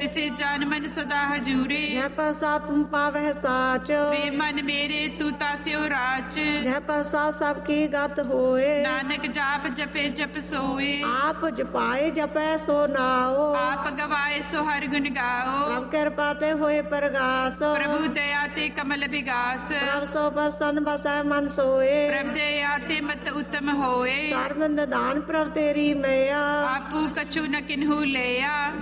तिसे जान मन सदा हजूरे। जह प्रसाद तुम पावह साच, प्रेम मन मेरे तू तास्यो राच। जह प्रसाद सबकी गत होए, नानक जाप जपे जप सोए। आप जपाए जपै सो नाओ, आप गवाए सो हर गुण गाओ। प्रभ कृपा ते होए प्रगास, प्रभु दया ते कमल विगास। प्रभ सो प्रसन्न बसै मन सोए, प्रभ दया ते मत उत्तम होए। सर्व निदान प्रभ तेरी मैया, आपू कछु न किन्हु लेया।